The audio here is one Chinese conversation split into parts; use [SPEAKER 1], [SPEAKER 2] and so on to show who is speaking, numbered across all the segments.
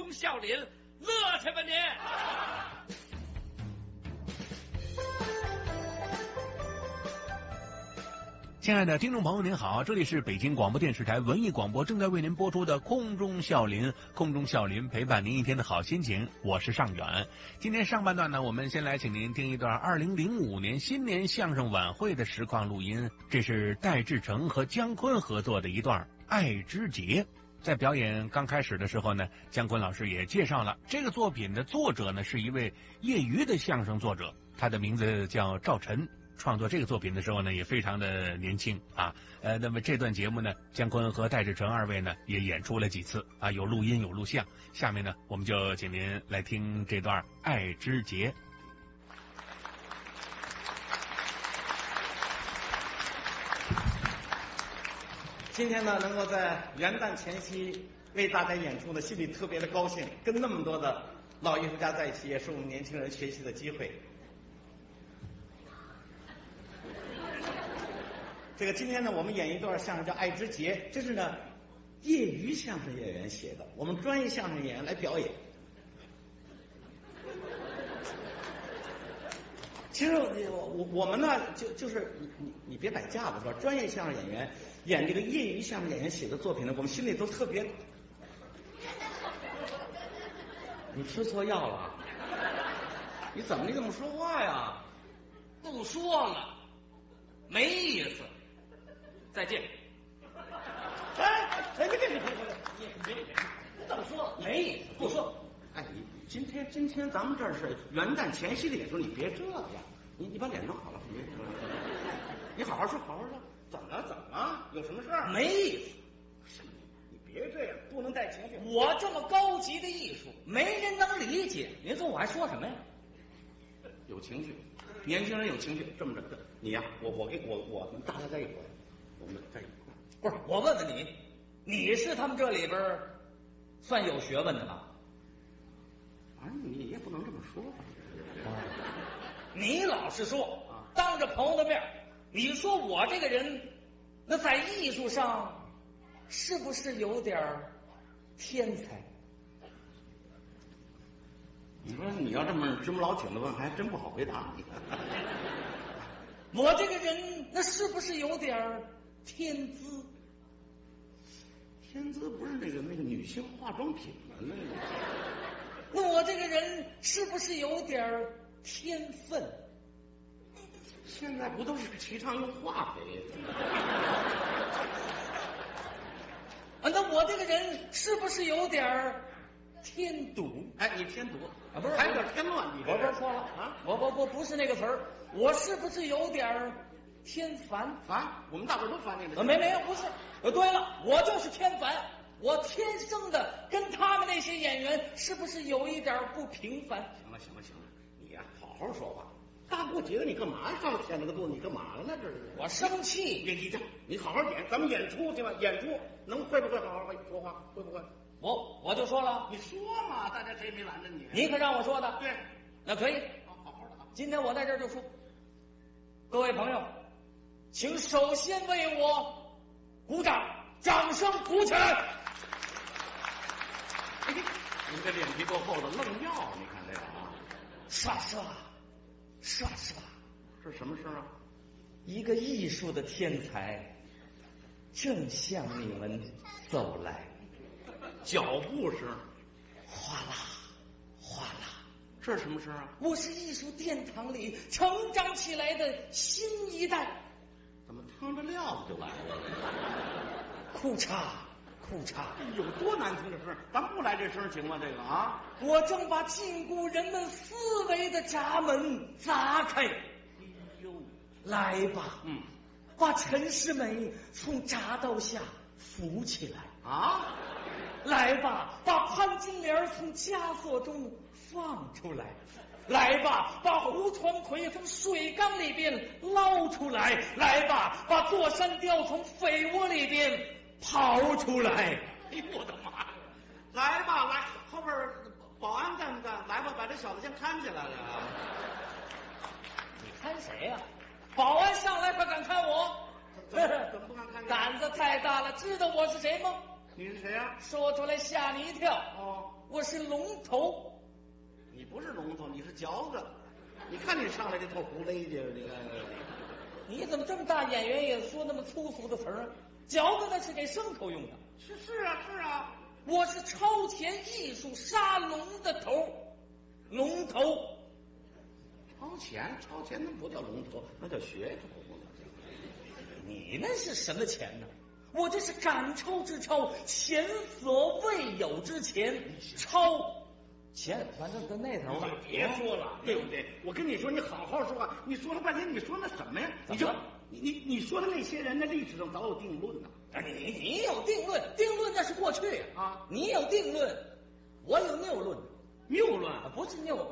[SPEAKER 1] 中笑林，乐去吧你！
[SPEAKER 2] 亲爱的听众朋友您好，这里是北京广播电视台文艺广播正在为您播出的空中笑林，空中笑林陪伴您一天的好心情，我是尚远。今天上半段呢，我们先来请您听一段2005年新年相声晚会的实况录音，这是戴志诚和姜昆合作的一段《爱之节》。在表演刚开始的时候呢，姜昆老师也介绍了这个作品的作者呢是一位业余的相声作者，他的名字叫赵晨。创作这个作品的时候呢，也非常的年轻啊。那么这段节目呢，姜昆和戴志诚二位呢也演出了几次啊，有录音有录像。下面呢，我们就请您来听这段《爱之节》。
[SPEAKER 3] 今天呢，能够在元旦前夕为大家演出呢，心里特别的高兴。跟那么多的老艺术家在一起，也是我们年轻人学习的机会。这个今天呢，我们演一段相声叫《爱之节》，这是呢业余相声演员写的，我们专业相声演员来表演。其实我们呢，就是你别摆架子是吧？专业相声演员演这个业余相声演员写的作品呢，我们心里都特别。你吃错药了？你怎么这么说话呀？
[SPEAKER 1] 不说了，没意思。再见。
[SPEAKER 3] 别，你怎么说？没意思，不说。哎，你今天咱们这是元旦前夕的演出，你别这样，你把脸弄好了，你好好说，好好说。怎么？有什么事儿？
[SPEAKER 1] 没意思。
[SPEAKER 3] 你别这样，不能带情绪。
[SPEAKER 1] 我这么高级的艺术，没人能理解。您说我还说什么呀？
[SPEAKER 3] 有情绪，年轻人有情绪。这么着，你呀，我们大家在一块儿。我们在一块儿，
[SPEAKER 1] 不是我问问你，你是他们这里边算有学问的吧？
[SPEAKER 3] 反正你也不能这么说吧。
[SPEAKER 1] 你老是说当着朋友的面，你说我这个人，那在艺术上是不是有点天才？
[SPEAKER 3] 你说你要这么直不老挺的问，还真不好回答你。
[SPEAKER 1] 我这个人那是不是有点天资？
[SPEAKER 3] 天资不是那个女性化妆品的那个。
[SPEAKER 1] 那我这个人是不是有点天分？
[SPEAKER 3] 现在不都是提倡用化肥？
[SPEAKER 1] 那我这个人是不是有点添堵？
[SPEAKER 3] 哎，你添堵
[SPEAKER 1] 啊？不是，
[SPEAKER 3] 还有点添乱。
[SPEAKER 1] 我不是说了啊？我不是那个词儿，我是不是有点添烦？
[SPEAKER 3] 烦？我们大伙都烦那个。
[SPEAKER 1] 没有，不是。对了，我就是添烦。我天生的跟他们那些演员是不是有一点不平凡？
[SPEAKER 3] 行了，你呀，好好说话。大过节的，你干嘛上舔着个肚？你干嘛了呢？这是
[SPEAKER 1] 我生气。
[SPEAKER 3] 你好好演，咱们演出去吧。演出会不会好好说话？会不会？
[SPEAKER 1] 我就说了，
[SPEAKER 3] 你说嘛，大家谁没拦着你？
[SPEAKER 1] 你可让我说的。
[SPEAKER 3] 对，
[SPEAKER 1] 那可以。
[SPEAKER 3] 好好的。今
[SPEAKER 1] 天我在这儿就说，各位朋友，请首先为我鼓掌，掌声鼓起来。
[SPEAKER 3] 您这脸皮够厚的，愣要，你看这个啊，
[SPEAKER 1] 刷，
[SPEAKER 3] 这什么声啊？
[SPEAKER 1] 一个艺术的天才正向你们走来，
[SPEAKER 3] 脚步声，
[SPEAKER 1] 哗啦哗啦，
[SPEAKER 3] 这是什么声啊？
[SPEAKER 1] 我是艺术殿堂里成长起来的新一代。
[SPEAKER 3] 怎么趟着料子就来了？
[SPEAKER 1] 裤衩，
[SPEAKER 3] 有多难听这声？咱不来这声行吗？这个啊，
[SPEAKER 1] 我正把禁锢人们思维的闸门砸开。哎
[SPEAKER 3] 呦，
[SPEAKER 1] 来吧，把陈世美从闸道下扶起来
[SPEAKER 3] 啊！
[SPEAKER 1] 来吧，把潘金莲从枷锁中放出来。来吧，把胡传魁从水缸里边捞出来。来吧，把座山雕从匪窝里边跑出来。
[SPEAKER 3] 哎呦我的妈！来吧，来，后边保安干不干？来吧，把这小子先看起来了。
[SPEAKER 1] 你看谁呀？保安上来，他敢看我？
[SPEAKER 3] 怎么不敢看你？
[SPEAKER 1] 胆子太大了，知道我是谁吗？
[SPEAKER 3] 你是谁呀？
[SPEAKER 1] 说出来吓你一跳。
[SPEAKER 3] 哦，
[SPEAKER 1] 我是龙头。
[SPEAKER 3] 你不是龙头，你是嚼子。你看你上来这套胡勒劲儿，你看。
[SPEAKER 1] 你怎么这么大演员也说那么粗俗的词儿啊？嚼子那是给牲口用的。
[SPEAKER 3] 是啊。
[SPEAKER 1] 我是超前艺术沙龙的头，龙头。
[SPEAKER 3] 超前那不叫龙头，那叫噱头。
[SPEAKER 1] 你那是什么钱呢？我这是赶超之超，前所未有之前，超前，反正跟那头吧。
[SPEAKER 3] 别说了，对不对？我跟你说，你好好说话。你说了半天，你说那什么呀？你说的那些人，那历史上早有定论呢。
[SPEAKER 1] 你有定论，定论那是过去
[SPEAKER 3] 啊。
[SPEAKER 1] 你有定论，我有谬论。
[SPEAKER 3] 谬论
[SPEAKER 1] 不是扭，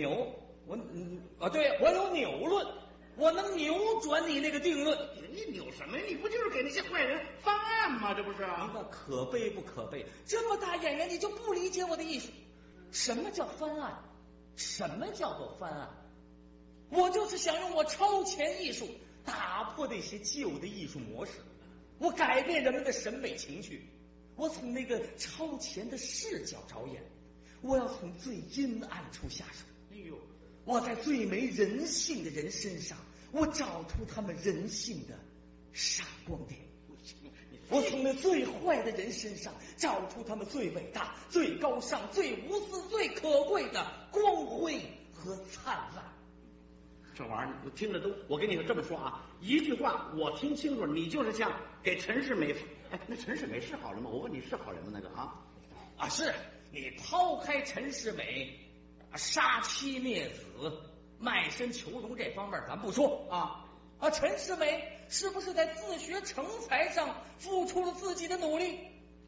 [SPEAKER 1] 对，我有扭论，我能扭转你那个定论。
[SPEAKER 3] 你扭什么呀？你不就是给那些坏人翻案吗？这不是？
[SPEAKER 1] 你看可悲不可悲？这么大演员，你就不理解我的艺术？什么叫翻案？什么叫做翻案？我就是想用我超前艺术打破那些旧的艺术模式，我改变人们的审美情趣，我从那个超前的视角着眼，我要从最阴暗处下手。
[SPEAKER 3] 哎呦，
[SPEAKER 1] 我在最没人性的人身上，我找出他们人性的闪光点。我从那最坏的人身上找出他们最伟大、最高尚、最无私、最可贵的光辉和灿烂。
[SPEAKER 3] 这玩意儿我听着都，我跟你这么说啊，一句话我听清楚，你就是像给陈世美。哎，那陈世美是好人吗？我问你是好人吗？那个
[SPEAKER 1] 啊，是你抛开陈世美杀妻灭子、卖身求荣这方面咱不说啊，陈世美是不是在自学成才上付出了自己的努力？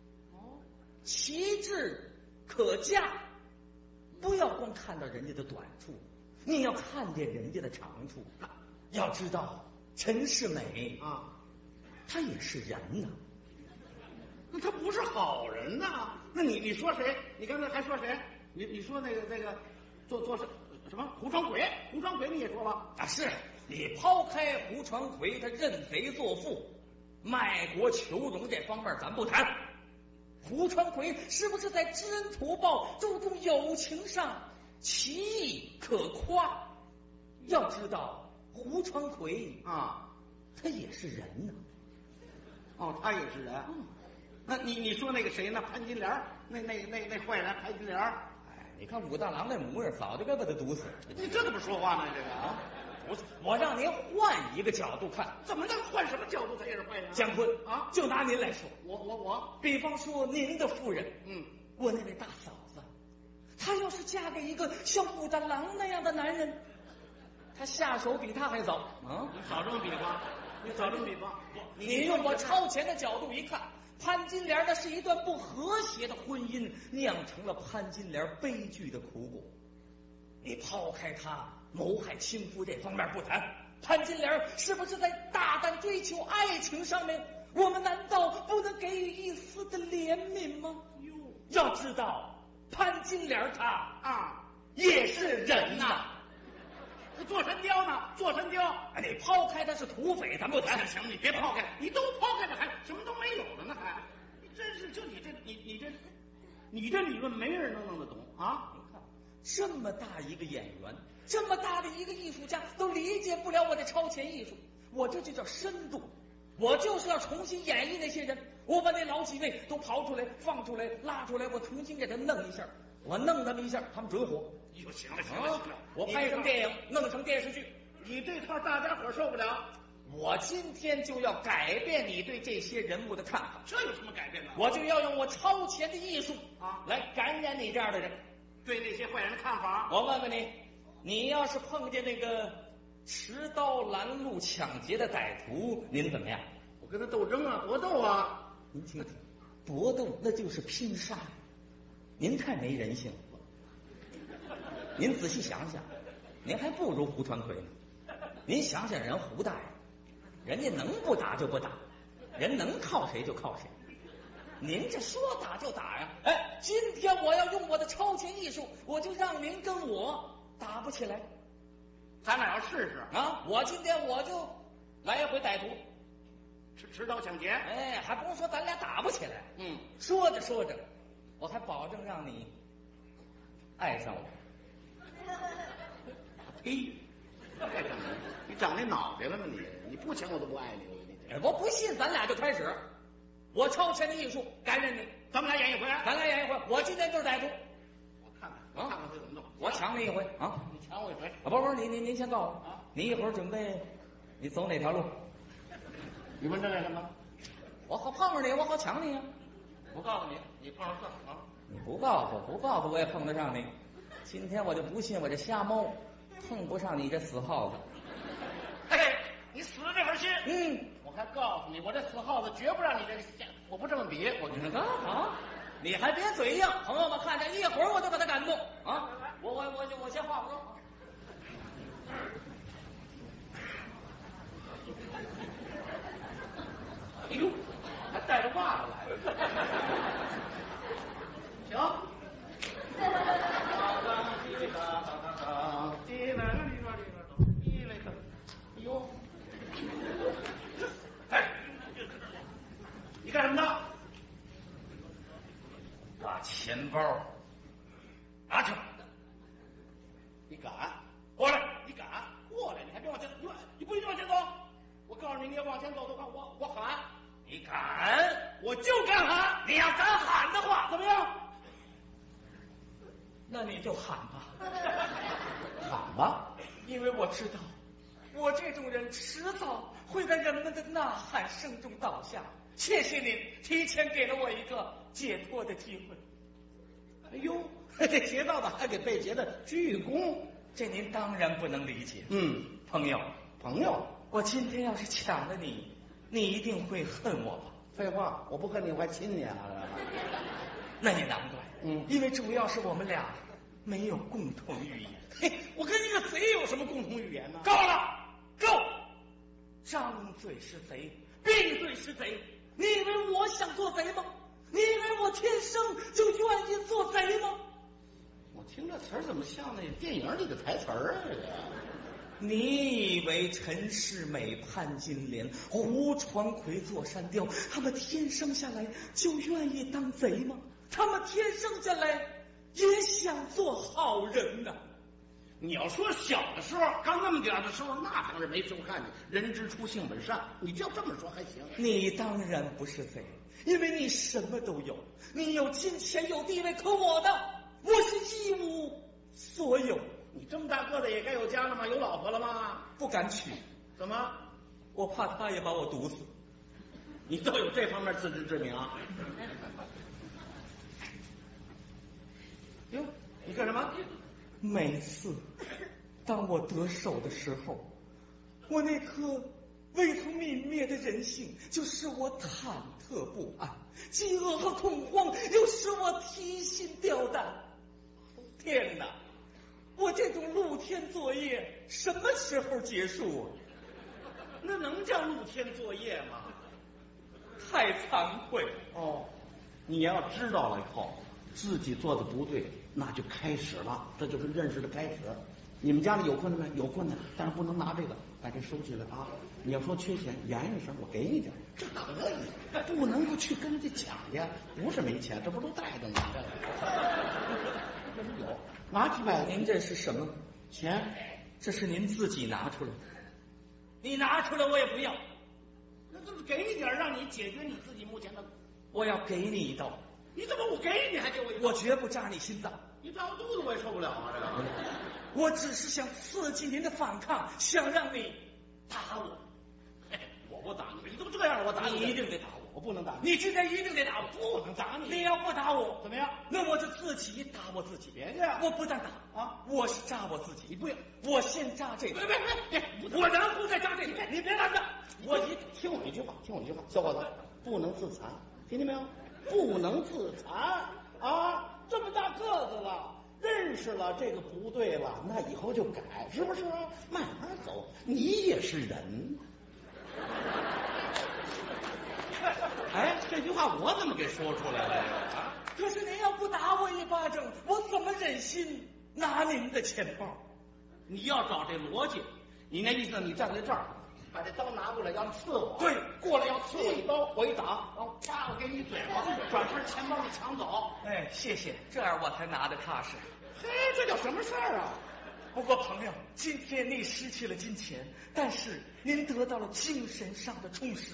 [SPEAKER 1] 其志可嘉，不要光看到人家的短处，你要看见人家的长处。要知道陈世美他也是人呐。
[SPEAKER 3] 那他不是好人呐。那你说谁？你刚才还说谁？你说那个做什么胡传魁你也说吧？
[SPEAKER 1] 是你抛开胡传魁他认贼作父、卖国求荣这方面咱不谈，胡传魁是不是在知恩图报、注重友情上其意可夸？要知道胡传魁他也是人呐。
[SPEAKER 3] 他也是人。那你说那个谁呢？潘金莲，那坏人潘金莲。
[SPEAKER 1] 你看武大郎那模样，早就该把他毒死。
[SPEAKER 3] 你这怎么说话呢？这个
[SPEAKER 1] 不是，我让您换一个角度看。
[SPEAKER 3] 怎么能换什么角度他也是坏人？
[SPEAKER 1] 姜昆就拿您来说，
[SPEAKER 3] 我，
[SPEAKER 1] 比方说您的夫人，我那位大嫂子，她要是嫁给一个像武大郎那样的男人，她下手比他还早。
[SPEAKER 3] 你少这么比方，
[SPEAKER 1] 你用我超前的角度一看，潘金莲那是一段不和谐的婚姻，酿成了潘金莲悲剧的苦果。你抛开她谋害亲夫这方面不谈，潘金莲是不是在大胆追求爱情上面，我们难道不能给予一丝的怜悯吗？要知道潘金莲她也是人呐。
[SPEAKER 3] 做神雕呢？做神雕，
[SPEAKER 1] 你抛开他是土匪，咱不谈。
[SPEAKER 3] 行，你别抛开，你都抛开了，还什么都没有了呢？还，你真是就你这理论没人能弄得懂啊！
[SPEAKER 1] 你看这么大一个演员，这么大的一个艺术家，都理解不了我的超前艺术。我这就叫深度，我就是要重新演绎那些人，我把那老几位都刨出来、放出来、拉出来，我重新给他弄一下，我弄他们一下，他们准火。
[SPEAKER 3] 行了，
[SPEAKER 1] 我拍成电影，弄成电视剧，
[SPEAKER 3] 你这套大家伙受不了。
[SPEAKER 1] 我今天就要改变你对这些人物的看法。
[SPEAKER 3] 这有什么改变呢？
[SPEAKER 1] 我就要用我超前的艺术来感染你这样的人，
[SPEAKER 3] 对那些坏人的看法。
[SPEAKER 1] 我问问你，你要是碰见那个持刀拦路抢劫的歹徒，您怎么样？
[SPEAKER 3] 我跟他斗争啊，搏斗啊。
[SPEAKER 1] 您听听，搏斗那就是拼杀，您太没人性了。您仔细想想，您还不如胡传魁呢。您想想人胡大爷，人家能不打就不打，人能靠谁就靠谁。您这说打就打呀！今天我要用我的超前艺术，我就让您跟我打不起来。
[SPEAKER 3] 咱俩要试试
[SPEAKER 1] 我今天我就来一回歹徒，
[SPEAKER 3] 持刀抢劫。
[SPEAKER 1] 哎，还不用说，咱俩打不起来。
[SPEAKER 3] 嗯，
[SPEAKER 1] 说着说着，我还保证让你爱上我。
[SPEAKER 3] 嘿，爱上你长那脑袋了吗你？你不抢我都不爱你，我跟你讲。
[SPEAKER 1] 我不信，咱俩就开始。我超前的艺术感染你，
[SPEAKER 3] 咱们俩演一回。
[SPEAKER 1] 咱俩演一回。我今天就是歹徒。
[SPEAKER 3] 我看看会怎么弄。
[SPEAKER 1] 我抢你一回啊！
[SPEAKER 3] 你抢我一回
[SPEAKER 1] 啊，不，您先告诉我啊，你一会儿准备你走哪条路？
[SPEAKER 3] 你问这干什么？
[SPEAKER 1] 我好碰上你，我好抢你呀。
[SPEAKER 3] 我告诉你，你碰上这啊！
[SPEAKER 1] 你不告诉我也碰得上你。今天我就不信我这瞎猫碰不上你这死耗子。
[SPEAKER 3] 嘿，你死了这份心。我还告诉你，我这死耗子绝不让你这个下，我不这么比。我跟你说
[SPEAKER 1] 啊，你还别嘴硬，朋友们看见一会儿我就把他感动啊！我先化个妆。
[SPEAKER 3] 哎呦，还带着袜子来了。行。哎呦，哎，你干什么呢？
[SPEAKER 1] 把钱包拿去。
[SPEAKER 3] 你敢过来？你敢过来？你还别往前，你不许往前走！我告诉你，你要往前走的话，我喊。
[SPEAKER 1] 你敢？
[SPEAKER 3] 我就敢喊！
[SPEAKER 1] 你要敢喊的话，
[SPEAKER 3] 怎么样？
[SPEAKER 1] 那你就喊吧，
[SPEAKER 3] 喊吧，
[SPEAKER 1] 因为我知道，我这种人迟早会在人们的呐喊声中倒下。谢谢您提前给了我一个解脱的机会。
[SPEAKER 3] 哎呦，这劫道的还给被劫的鞠躬，
[SPEAKER 1] 这您当然不能理解。
[SPEAKER 3] 朋友，
[SPEAKER 1] 我今天要是抢了你，你一定会恨我吧？
[SPEAKER 3] 废话，我不恨你，我还亲你啊！
[SPEAKER 1] 那也难怪，因为主要是我们俩没有共同语言。
[SPEAKER 3] 嘿，我跟一个贼有什么共同语言呢？
[SPEAKER 1] 够了，够！张嘴是贼，闭嘴是贼。你以为我想做贼吗？你以为我天生就愿意做贼吗？
[SPEAKER 3] 我听这词儿怎么像那电影里的台词儿啊？
[SPEAKER 1] 你以为陈世美、潘金莲、胡传魁、座山雕，他们天生下来就愿意当贼吗？他们天生下来也想做好人呐。
[SPEAKER 3] 你要说小的时候，刚那么点的时候，那当然没收看你。人之初，性本善，你就这么说还行。
[SPEAKER 1] 你当然不是贼，因为你什么都有，你有金钱，有地位，可我的，我是一无所有。
[SPEAKER 3] 你这么大个子也该有家了吗？有老婆了吗？
[SPEAKER 1] 不敢娶。
[SPEAKER 3] 怎么？
[SPEAKER 1] 我怕他也把我毒死。
[SPEAKER 3] 你都有这方面自知之明啊？哟，你干什么？
[SPEAKER 1] 每次当我得手的时候，我那颗未曾泯灭的人性就使我忐忑不安，饥饿和恐慌又使我提心吊胆。天哪，我这种露天作业什么时候结束啊？
[SPEAKER 3] 那能叫露天作业吗？
[SPEAKER 1] 太惭愧了。
[SPEAKER 3] 哦，你要知道了以后，自己做的不对，那就开始了，这就是认识的开始。你们家里有困难没？有困难，但是不能拿这个把这收起来啊！你要说缺钱，言一声，我给你点，这可以，不能够去跟人家抢去。不是没钱，这不都带着呢？这是有，拿几百。
[SPEAKER 1] 您这是什么
[SPEAKER 3] 钱？
[SPEAKER 1] 这是您自己拿出来的，你拿出来我也不要。
[SPEAKER 3] 那就是给你点，让你解决你自己目前的。
[SPEAKER 1] 我要给你一刀。
[SPEAKER 3] 你怎么我给你还给我一刀？
[SPEAKER 1] 我绝不扎你心脏。
[SPEAKER 3] 你扎我肚子我也受不了啊！这个，
[SPEAKER 1] 我只是想刺激您的反抗，想让你打我。
[SPEAKER 3] 嘿，我不打你，你都这样了，我打你
[SPEAKER 1] 一定得打我，
[SPEAKER 3] 我不能打你。
[SPEAKER 1] 你今天一定得打我，
[SPEAKER 3] 不能打你。
[SPEAKER 1] 你要不打我，
[SPEAKER 3] 怎么样？
[SPEAKER 1] 那我就自己打我自己。
[SPEAKER 3] 别这样，
[SPEAKER 1] 我不但打啊，我是扎我自己。
[SPEAKER 3] 你不要，
[SPEAKER 1] 我先扎这个，
[SPEAKER 3] 别，
[SPEAKER 1] 我然后再扎这个。你别拦着，
[SPEAKER 3] 我听我一句话，小伙子，不能自残，听见没有？不能自残啊！这么大个子了，认识了这个不对了，那以后就改，是不是？慢慢走，你也是人。哎，这句话我怎么给说出来了呀？
[SPEAKER 1] 可是您要不打我一巴掌，我怎么忍心拿您的钱包？
[SPEAKER 3] 你要找这逻辑，你那意思，你站在这儿， 把这刀拿过来要刺我，
[SPEAKER 1] 对，
[SPEAKER 3] 过来要刺我一刀，我一挡，然后啪，我给你一嘴巴，转身钱包给抢走。
[SPEAKER 1] 哎，谢谢，这样我才拿得踏实。
[SPEAKER 3] 嘿，这叫什么事儿啊？
[SPEAKER 1] 不过朋友，今天你失去了金钱，但是您得到了精神上的充实。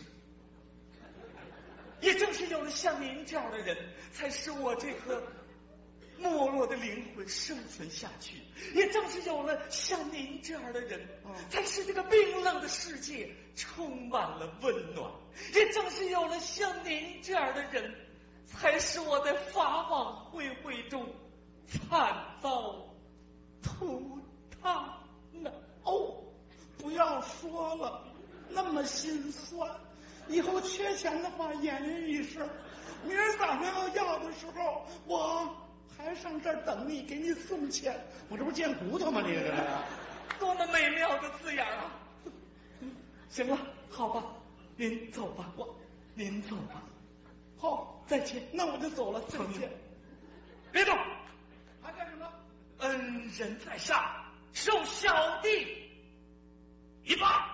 [SPEAKER 1] 也正是有了像您这样的人，才使我这颗没落的灵魂生存下去。也正是有了像您这样的人，才使这个冰冷的世界充满了温暖。也正是有了像您这样的人，才使我在法网恢恢中惨遭涂炭呢。
[SPEAKER 3] 哦，不要说了，那么心酸。以后缺钱的话，言人一声。明儿早上要的时候，我还上这儿等你，给你送钱。我这不是贱骨头吗？你这是
[SPEAKER 1] 多么美妙的字眼啊！行了，好吧，您走吧，您走吧。
[SPEAKER 3] 好，
[SPEAKER 1] 再见。
[SPEAKER 3] 那我就走了，再见。
[SPEAKER 1] 别动，
[SPEAKER 3] 还干什么？
[SPEAKER 1] 恩人在上，受小弟一棒。